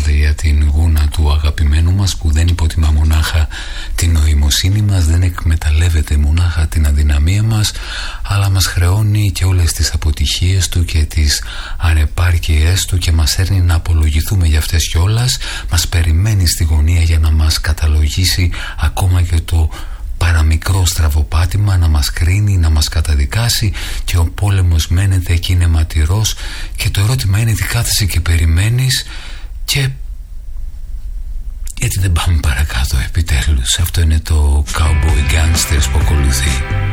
πάντα για την γούνα του αγαπημένου μας, που δεν υποτιμά μονάχα την νοημοσύνη μας, δεν εκμεταλλεύεται μονάχα την αδυναμία μας, αλλά μας χρεώνει και όλες τις αποτυχίες του και τις ανεπάρκειές του και μας έρνει να απολογηθούμε για αυτές κιόλας. Μας περιμένει στη γωνία για να μας καταλογίσει ακόμα και το παραμικρό στραβοπάτημα, να μας κρίνει, να μας καταδικάσει, και ο πόλεμος μένεται και είναι ματηρός, και το ερώτημα είναι τι κάθεσαι και περιμένεις, και γιατί δεν πάμε παρακάτω επιτέλους. Αυτό είναι το Cowboy Gangsters που ακολουθεί.